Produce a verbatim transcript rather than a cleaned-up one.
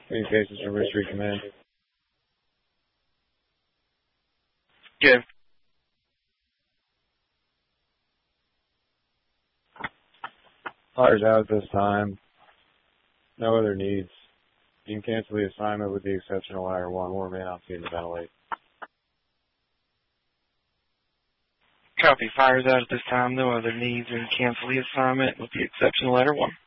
Communications from Mystery Command. Good. Fire's out at this time. No other needs. You can cancel the assignment with the exception of ladder one. More man out to ventilate. Copy. Fire's out at this time. No other needs. And cancel the assignment with the exception of ladder one.